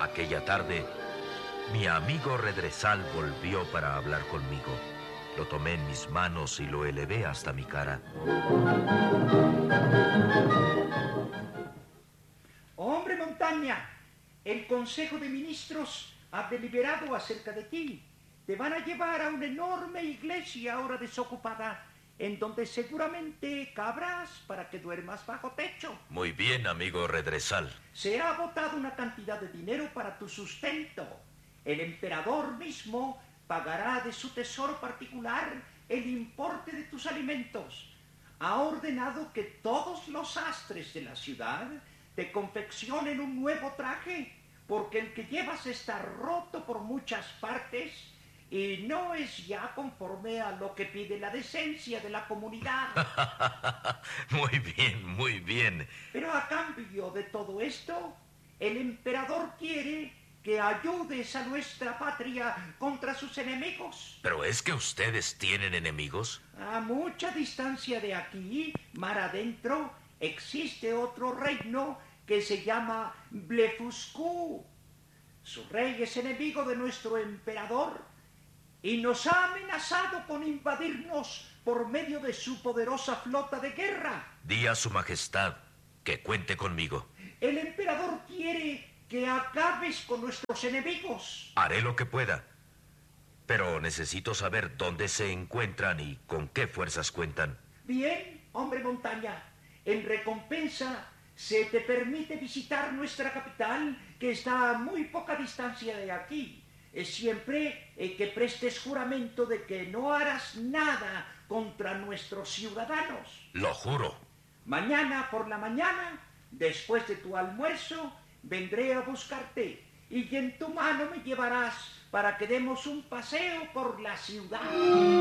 Aquella tarde, mi amigo Redresal volvió para hablar conmigo. Lo tomé en mis manos y lo elevé hasta mi cara. Hombre Montaña, el Consejo de Ministros ha deliberado acerca de ti. Te van a llevar a una enorme iglesia ahora desocupada, en donde seguramente cabrás para que duermas bajo techo. Muy bien, amigo Redresal. Se ha votado una cantidad de dinero para tu sustento. El emperador mismo pagará de su tesoro particular el importe de tus alimentos. Ha ordenado que todos los sastres de la ciudad te confeccionen un nuevo traje, porque el que llevas está roto por muchas partes y no es ya conforme a lo que pide la decencia de la comunidad. Muy bien, muy bien. Pero a cambio de todo esto, el emperador quiere que ayudes a nuestra patria contra sus enemigos. ¿Pero es que ustedes tienen enemigos? A mucha distancia de aquí, mar adentro, existe otro reino que se llama Blefuscu. Su rey es enemigo de nuestro emperador y nos ha amenazado con invadirnos por medio de su poderosa flota de guerra. Di a su majestad que cuente conmigo. El emperador quiere que acabes con nuestros enemigos. Haré lo que pueda. Pero necesito saber dónde se encuentran y con qué fuerzas cuentan. Bien, hombre Montaña, en recompensa se te permite visitar nuestra capital, que está a muy poca distancia de aquí. Siempre que prestes juramento de que no harás nada contra nuestros ciudadanos. Lo juro. Mañana por la mañana, después de tu almuerzo, vendré a buscarte y en tu mano me llevarás para que demos un paseo por la ciudad.